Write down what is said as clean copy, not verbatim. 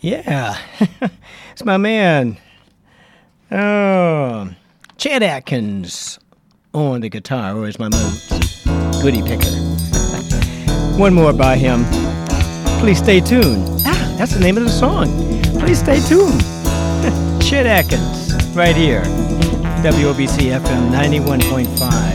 Yeah, it's my man, Chet Atkins on the guitar, or as my modes, Goody Picker. One more by him. Please stay tuned. That's the name of the song. Please stay tuned. Chet Atkins, right here, WOBC FM 91.5.